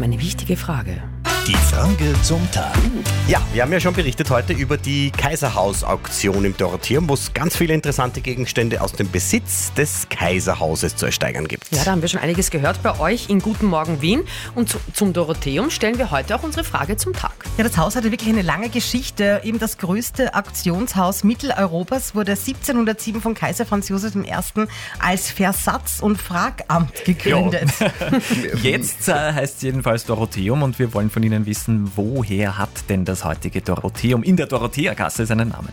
eine wichtige Frage. Die Frage zum Tag. Ja, wir haben ja schon berichtet heute über die Kaiserhaus-Auktion im Dorotheum, wo es ganz viele interessante Gegenstände aus dem Besitz des Kaiserhauses zu ersteigern gibt. Ja, da haben wir schon einiges gehört bei euch in Guten Morgen Wien. Und zum Dorotheum stellen wir heute auch unsere Frage zum Tag. Ja, das Haus hatte wirklich eine lange Geschichte. Eben das größte Auktionshaus Mitteleuropas wurde 1707 von Kaiser Franz Josef I. als Versatz- und Fragamt gegründet. Jetzt heißt es jedenfalls Dorotheum und wir wollen von Ihnen wissen, woher hat denn das heutige Dorotheum in der Dorotheergasse seinen Namen?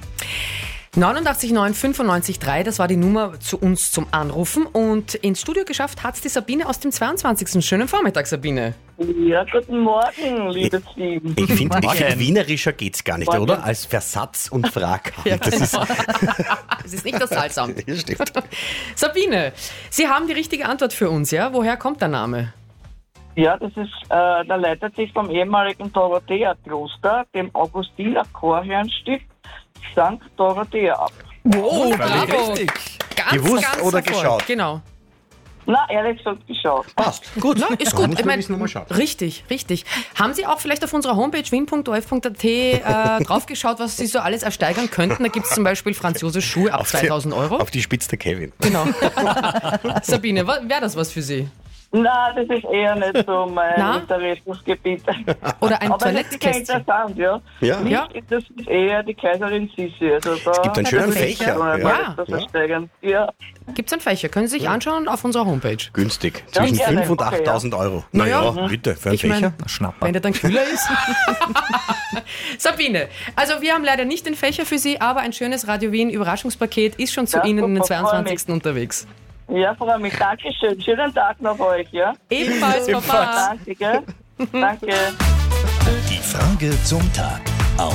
89 9 95 3, das war die Nummer zu uns zum Anrufen. Und ins Studio geschafft hat es die Sabine aus dem 22. Schönen Vormittag, Sabine. Ja, guten Morgen, liebes Team. Ich finde, Morgen. wienerischer geht's gar nicht, Morgen. oder? Als Versatz- und Fragamt. Ja, Das ist, Es ist nicht das Salzamt. ja, stimmt. Sabine, Sie haben die richtige Antwort für uns, ja? Woher kommt der Name? Ja, der leitet sich vom ehemaligen Dorothea-Kloster, dem Augustiner Chorherrnstift St. Dorothea ab. Wow, Völlig bravo. richtig. Ganz, Gewusst ganz oder hervor- geschaut? Genau. Na, ehrlich gesagt, geschaut. Passt. Gut. Na, ist Dann gut. muss Ich man mein, wissen, wo man schaut. richtig. Haben Sie auch vielleicht auf unserer Homepage wien.orf.at draufgeschaut, was Sie so alles ersteigern könnten? Da gibt es zum Beispiel Franz Josef Schuhe ab 2000 Euro. Auf die Spitze der Kevin. Genau. Sabine, wäre das was für Sie? Na, das ist eher nicht so mein Na? Interessensgebiet. Oder ein Aber das ist sicher Toilettkästchen? interessant, ja. Ja. Nicht, Ja. Das ist eher die Kaiserin Sissi. Also da Es gibt einen schönen Fächer. Fächer. Ja. Ja. Das ersteigern. Ja. Gibt es einen Fächer? Können Sie sich anschauen auf unserer Homepage. Günstig. Ja, Zwischen gerne. 5.000 und Okay, 8.000 Euro. Naja. Naja, bitte, für einen Ich meine, Fächer. Schnapper. wenn der dann kühler ist. Sabine, also wir haben leider nicht den Fächer für Sie, aber ein schönes Radio Wien Überraschungspaket ist schon zu Ja, Ihnen in den super, freu 22. unterwegs. Ja, freue mich. Dankeschön. Schönen Tag noch euch, ja? Ebenfalls, Papa. Danke, gell? Danke. Die Frage zum Tag.